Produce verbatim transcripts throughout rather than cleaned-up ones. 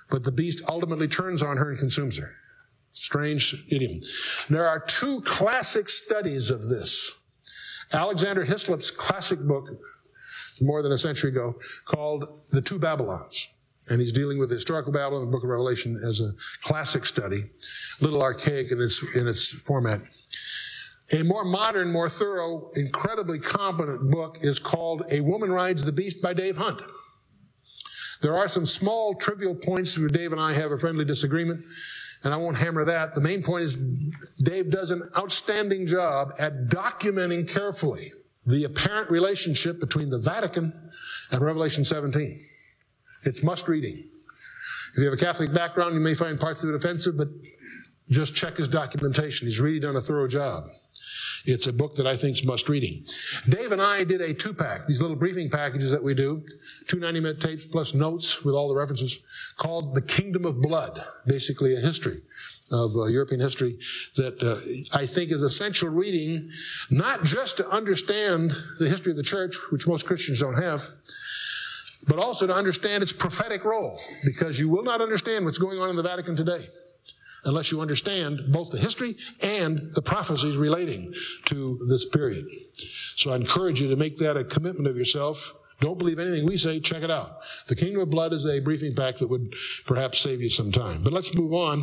but the beast ultimately turns on her and consumes her. Strange idiom. There are two classic studies of this. Alexander Hislop's classic book, more than a century ago, called The Two Babylons. And he's dealing with the historical Babylon and the book of Revelation as a classic study, a little archaic in its, in its format. A more modern, more thorough, incredibly competent book is called A Woman Rides the Beast by Dave Hunt. There are some small, trivial points where Dave and I have a friendly disagreement, and I won't hammer that. The main point is Dave does an outstanding job at documenting carefully the apparent relationship between the Vatican and Revelation seventeen. It's must-reading. If you have a Catholic background, you may find parts of it offensive, but just check his documentation. He's really done a thorough job. It's a book that I think is must-reading. Dave and I did a two-pack, these little briefing packages that we do, two ninety-minute tapes plus notes with all the references, called The Kingdom of Blood, basically a history of uh, European history that uh, I think is essential reading, not just to understand the history of the church, which most Christians don't have, but also to understand its prophetic role, because you will not understand what's going on in the Vatican today unless you understand both the history and the prophecies relating to this period. So I encourage you to make that a commitment of yourself. Don't believe anything we say, check it out. The Kingdom of Blood is a briefing pack that would perhaps save you some time. But let's move on.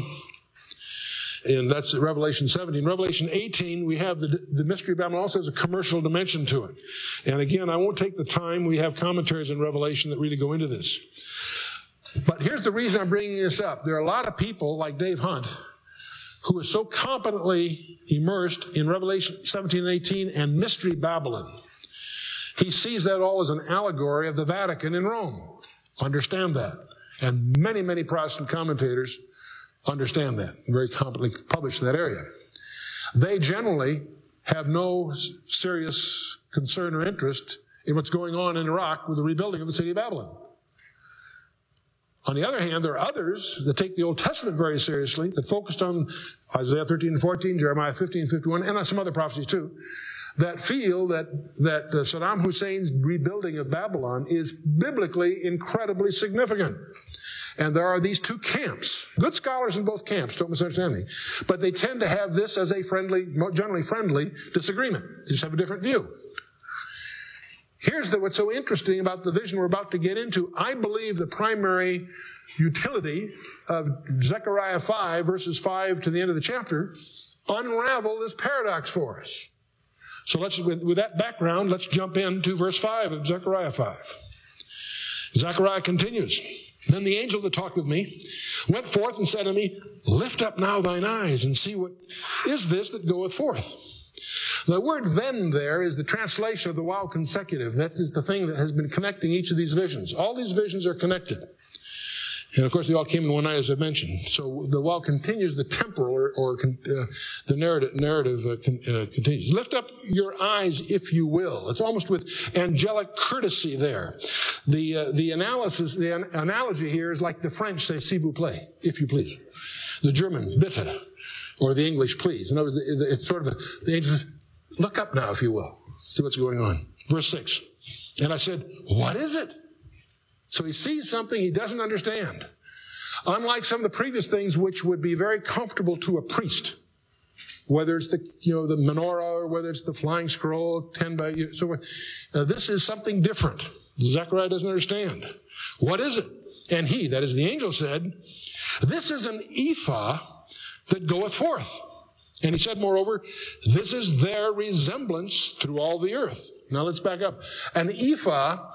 And that's Revelation seventeen. Revelation eighteen, we have the, the mystery of Babylon also has a commercial dimension to it. And again, I won't take the time. We have commentaries in Revelation that really go into this. But here's the reason I'm bringing this up. There are a lot of people like Dave Hunt who are so competently immersed in Revelation seventeen and eighteen and Mystery Babylon. He sees that all as an allegory of the Vatican in Rome. Understand that. And many, many Protestant commentators understand that and very competently published in that area. They generally have no serious concern or interest in what's going on in Iraq with the rebuilding of the city of Babylon. On the other hand, there are others that take the Old Testament very seriously, that focused on Isaiah thirteen and fourteen, Jeremiah fifteen and fifty-one, and on some other prophecies too, that feel that, that uh, Saddam Hussein's rebuilding of Babylon is biblically incredibly significant. And there are these two camps, good scholars in both camps, don't misunderstand me, but they tend to have this as a friendly, generally friendly disagreement. They just have a different view. Here's the, what's so interesting about the vision we're about to get into. I believe the primary utility of Zechariah five, verses five to the end of the chapter, unravel this paradox for us. So let's, with, with that background, let's jump into verse five of Zechariah five. Zechariah continues. Then the angel that talked with me went forth and said unto me, Lift up now thine eyes and see what is this that goeth forth. The word then there is the translation of the while consecutive. That is the thing that has been connecting each of these visions. All these visions are connected. And of course they all came in one night, as I mentioned. So the while continues, the temporal or, or uh, the narrative, narrative uh, con, uh, continues. Lift up your eyes, if you will. It's almost with angelic courtesy there. The uh, the analysis, the an- analogy here is like the French say, s'il vous plaît, if you please. The German, bitte, or the English, please. In other words, it's sort of a, the angel says, look up now, if you will. See what's going on. Verse six. And I said, what is it? So he sees something he doesn't understand. Unlike some of the previous things which would be very comfortable to a priest, whether it's the, you know, the menorah or whether it's the flying scroll, ten by, so uh, this is something different. Zechariah doesn't understand. What is it? And he, that is the angel, said, this is an ephah that goeth forth. And he said, moreover, this is their resemblance through all the earth. Now let's back up. An ephah,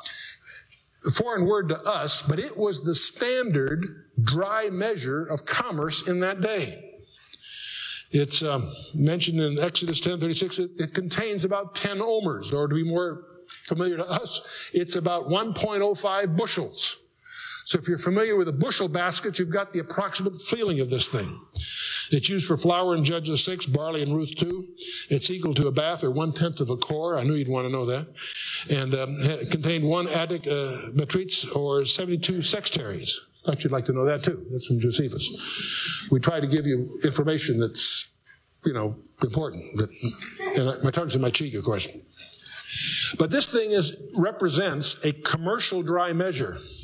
a foreign word to us, but it was the standard dry measure of commerce in that day. It's um, mentioned in Exodus ten thirty-six. It, it contains about ten omers, or to be more familiar to us, it's about one point oh five bushels. So if you're familiar with a bushel basket, you've got the approximate feeling of this thing. It's used for flour in Judges six, barley in Ruth two. It's equal to a bath, or one-tenth of a core. I knew you'd want to know that. And um, it contained one addic uh, matriz, or seventy-two sextaries. Thought you'd like to know that too. That's from Josephus. We try to give you information that's, you know, important. But, and my tongue's in my cheek, of course. But this thing is represents a commercial dry measure.